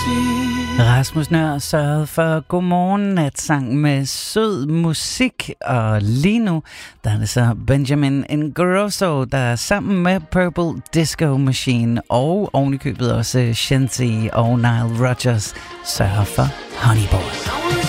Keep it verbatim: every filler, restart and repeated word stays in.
Rasmus Nøhr sørgede for godmorgen natsang med sød musik, og lige nu der er det så Benjamin Ingrosso, der er sammen med Purple Disco Machine og ovenikøbet også Shenzi og Nile Rodgers sørger for Honey Boy.